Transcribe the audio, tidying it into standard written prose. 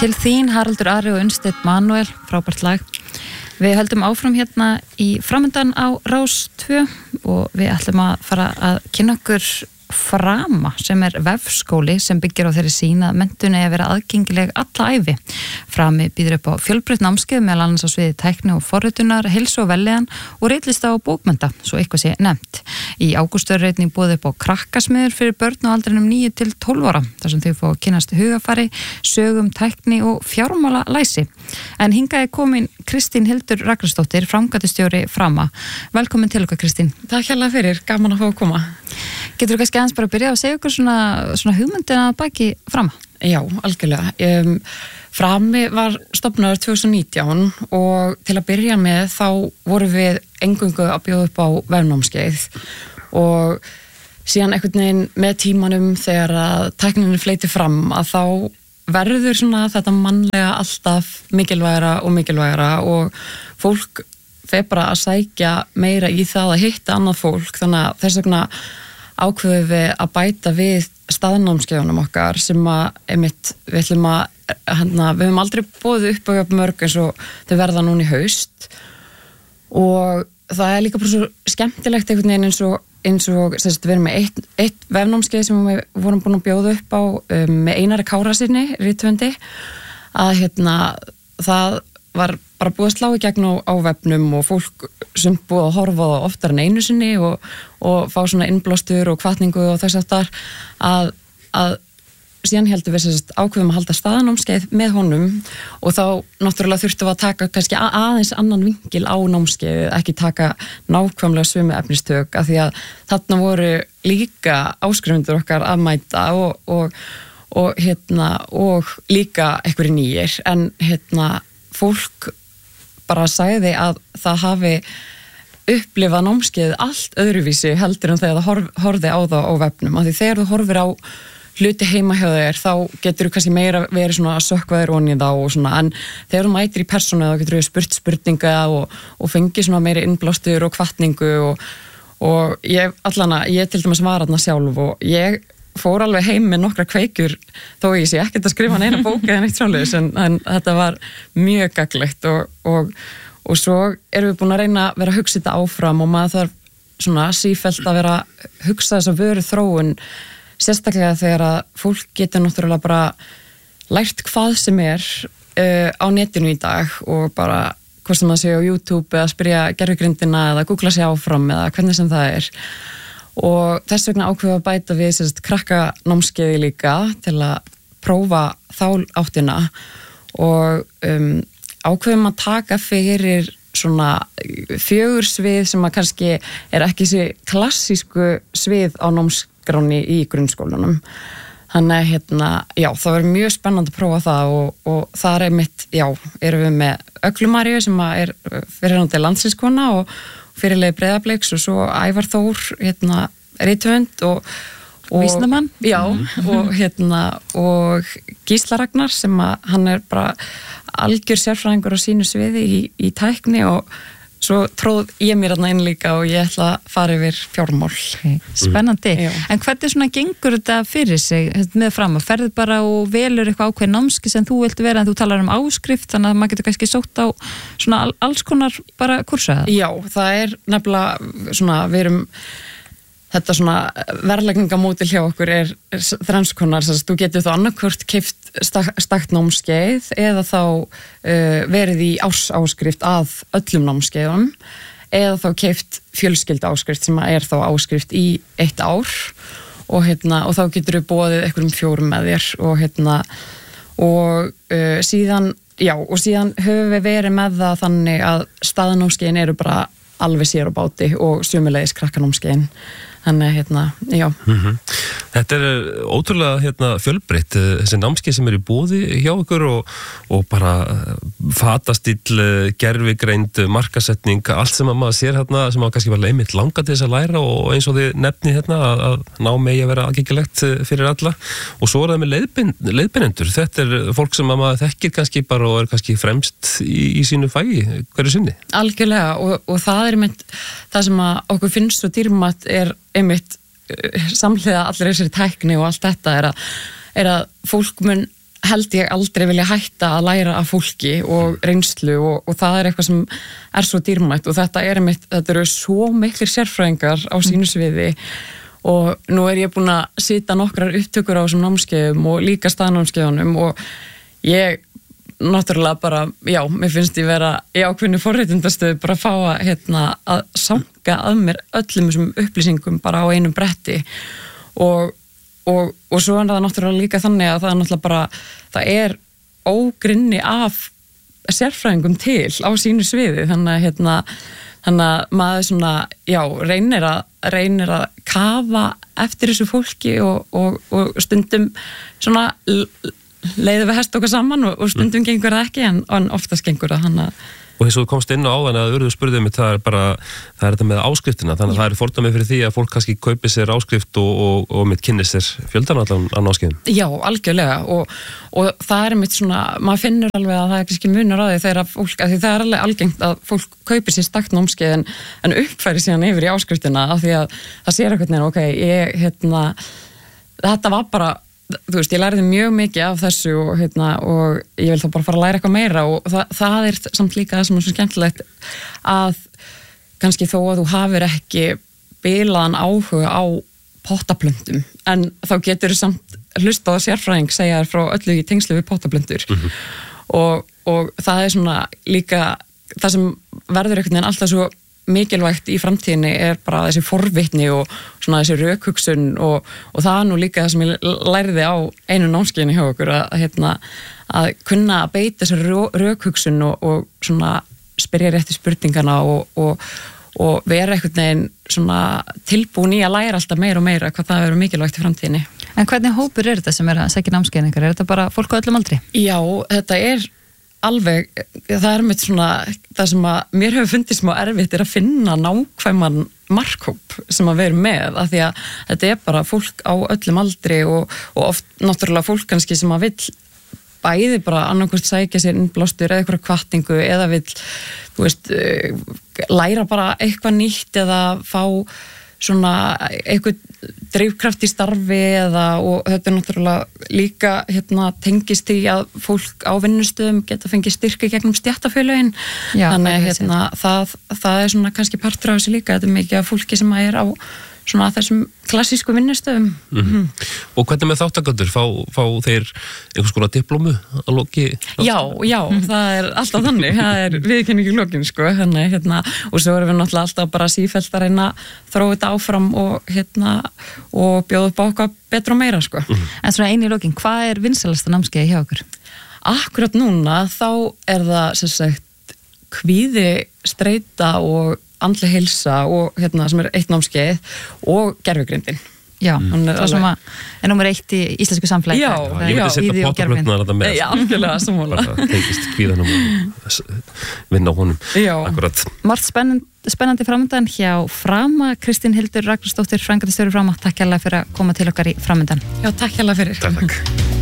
Til þín, Haraldur Ari og Unnsteinn Manuel, frábært lag. Við höldum áfram hérna í framöndan á Rás 2 og við ætlum að fara að kynna okkur Frama sem vefskóli sem byggir á þeirri sýn að menntun eigi að vera aðgengileg alla ævi. Frami býður upp á fjölbreytt námskeið meðal annars á sviði tækni og forritunar, heilsu og velliðan og ritlista og bókmennta, svo eitthvað sé nefnt. Í ágúst er einnig boðið upp á krakkasmiður fyrir börn á aldrinum 9 til 12 ára, þar sem þau fá kynnast hugafari, sögum, tækni og fjármála læsi. En hingað er komin Kristín Hildur Ragnarsdóttir, framkvæmdastjóri Frama. Velkomin til okkar, Kristín. Takk hérlega fyrir, gaman að fá að koma. Getur þú kannski aðeins bara að byrja að segja okkur svona hugmyndina baki Frama? Já, algjörlega. Frami var stofnaður 2019 og til að byrja með þá vorum við eingöngu að bjóða upp á vefnámskeið og síðan einhvern veginn með tímanum þegar að tækninni fleyti fram að þá verður svona þetta mannlega alltaf mikilvægara og fólk fer bara að sækja meira í það að hitta annað fólk, þannig að þess vegna ákveðum við að bæta við staðnámskeiðunum okkar sem að við höfum aldrei boðið upp á mörg eins og þau verða núna í haust og það er líka bara svo skemmtilegt einhvern veginn eins og við erum með eitt vefnámskeið sem við vorum búin að bjóða upp á með Einari Kárasyni, rithöfundi, að það var bara búið að slá í gegn á vefnum og fólk sem búið að horfa á það oftar en einu sinni og fá svona innblástur og hvatningu og þess aftar að síðan heldum við ákveðum að halda staðnámskeið með honum og þá náttúrulega þurftum við að taka kannski aðeins annan vingil á námskeið, ekki taka nákvæmlega sömu efnistök af því að þarna voru líka áskrifundur okkar að mæta og líka einhverjir nýjir en fólk bara sagði að það hafi upplifað námskeið allt öðruvísi heldur en þegar það horfði á það á vefnum. Af því þegar þú horfir á hluti heima hjá þér þá getur þú kannski meira verið svona að sökkva þér onni þá og svona, en þegar þú mætir í persónu þá getur þú spurt spurninga og fengið svona meiri innblástur og hvatningu og ég til dæmis var þarna sjálf og ég fór alveg heim með nokkra kveikjur þó ég sé ekkert að skrifa neina bók eða neitt svoleiðis en þetta var mjög gagnlegt og svo erum við búin að reyna að vera að hugsa þetta áfram og maður þarf svona sífellt að vera að hugsa þess að vöru þróun sérstaklega þegar að fólk getur náttúrulega bara lært hvað sem á netinu í dag og bara hvort sem það sé á YouTube eða spyrja gervigrindina eða googla sig áfram eða hvernig sem það er og þess vegna ákveðum að bæta við krakka námskeiði líka til að prófa þá áttina og ákveðum að taka fyrir svona 4 svið sem að kannski ekki þessi klassísku svið á námsgráni í grunnskólanum. Þannig það verður mjög spennandi að prófa það og þar erum við með Öglu-Maríu sem fyrirhandi landslískona og fyrirlegi Breiðabliks og svo Ævar Þór, rithöfund og vísindamann. Já, og Gísla Ragnar sem hann bara algjör sérfræðingur á sínu sviði í tækni og svo tróð ég mér þarna inn líka og ég ætla að fara yfir fjármál. Spennandi. En hvernig svona gengur þetta fyrir sig með Frama? Ferðu bara og velur eitthvað ákveðin námskeið sem þú vilt vera en þú talar um áskrift þannig að maður getur kannski sótt á svona alls konar bara kursa? Já, það nefnilega svona, við erum þetta svona verðlagningamódel hjá okkur þrennskonar, þú getur þá annarkvort keypt stakt námskeið eða þá verið í ársáskrift að öllum námskeiðum eða þá keypt fjölskyldu áskrift sem þá áskrift í 1 ár og þá getur við boðið einhverjum 4 með þér og síðan höfum við verið með það þannig að staðnámskeiðin eru bara alveg sér á báti og sömulegis krakkanámskeiðin. Þannig, já. Þetta ótrúlega fjölbreytt, þessi námskeið sem í boði hjá ykkur og bara fatastíll, gervigreind, markasetning, allt sem maður sér sem maður kannski var einmitt langa til þess að læra og eins og þið nefni að ná megi að vera aðgengilegt fyrir alla og svo það með leiðbeinendur. Þetta fólk sem maður þekkir kannski bara og kannski fremst í sínu fagi hverju sinni. Algjörlega og það einmitt það sem okkur finnst svo dýrmætt einmitt samhliða allir þessari tækni og allt þetta er að fólk mun held ég aldrei vilja hætta að læra af fólki og reynslu og það eitthvað sem svo dýrmætt og þetta eru svo miklir sérfræðingar á sínu sviði og nú ég búin að sita nokkrar upptökur á þessum námskeiðum og líka staðnámskeiðunum og ég náttúrulega bara, já, mér finnst ég vera í ákveðnu forréttindastöðu bara að fá að sanga að mér öllum þessum upplýsingum bara á einum bretti og svo það náttúrulega líka þannig að það náttúrulega bara, það ógrynni af sérfræðingum til á sínu sviði þannig að maður svona, já, reynir að kafa eftir þessu fólki og stundum svona leiðum við hest okkar saman og stundum gengur það ekki en oftast gengur það Og eins og þú komst inn á áðan að Urður spurði mig það er þetta með áskriftina þannig að það fordæmi fyrir því að fólk kannski kaupi sér áskrift og mitt kynni sér fjöldan allan á námskeiðum. Já, algjörlega og það mitt svona, maður finnur alveg að það kannski munur á því þegar fólk, því það alveg algengt að fólk kaupi sér stakt námskeið en uppfæri síðan yfir í áskriftina af því að það sér eitthvað þetta var bara þú veist, ég lærði mjög mikið af þessu og ég vil þá bara fara að læra eitthvað meira og það samt líka það sem svo skemmtilegt að kannski þó að þú hafir ekki bilaðan áhuga á pottaplöntum en þá getur þú samt hlustað á sérfræðing segja þér frá öllu í tengslu við pottaplöntur og það svona líka það sem verður einhvern veginn alltaf svo mikilvægt í framtíðinni bara þessi forvitni og svona þessi rökhugsun og það nú líka það sem ég lærði á einu námskeiðinu hjá okkur að kunna að beita þessari rökhugsun og svona spyrja rétti spurningana og vera einhvern veginn svona tilbúin í að læra alltaf meira og meira hvað það verður mikilvægt í framtíðinni. En hvernig hópur þetta sem að sækja námskeiðin ykkar? Þetta bara fólk á öllum aldri? Já, þetta alveg, það mitt svona það sem að mér hefur fundið smá erfitt að finna nákvæman markhóp sem að vera með af því að þetta bara fólk á öllum aldri og oft náttúrulega fólk kannski sem að vill bæði bara annarkvæmt sækja sér innblástur eða eitthvað kvartningu eða vill, þú veist, læra bara eitthvað nýtt eða fá svona eitthvað drifkraft í starfi og þetta náttúrulega líka tengist því að fólk á vinnustöðum geta fengið styrki gegnum stéttafélögin þannig það svona kannski partur af þessu líka, þetta mikið af fólki sem að á svona þessum klassísku vinnustöðum. Og hvernig með þátttakendur? Fá þeir einhvers konar diplómu að loki? Já, það alltaf þannig, það viðurkenningu í lokin, sko, þannig, og svo erum við náttúrulega alltaf bara sífellt að reyna að þróa þetta áfram og bjóða upp á eitthvað betra og meira, sko. En svona einu í lokin, hvað vinsælasta námskeiði hjá okkur? Akkurat núna, þá það, sem sagt, kvíði, streita og andleg heilsa og sem eitt námskeið og gervigreindin. Já, það sem að nummer 1 í íslensku samfélagi. Já, ég myndi setja pottaplötnar þetta með. Já, algjörlega, sammála. Það tengist kvíðanum og vinna á honum. Já. Akkurat. Margt spennandi framöndan hjá Frama. Kristín Hildur Ragnarsdóttir, framkvæmdastjóri Frama. Takk hérlega fyrir að koma til okkar í framöndan. Já, takk hérlega fyrir. Takk.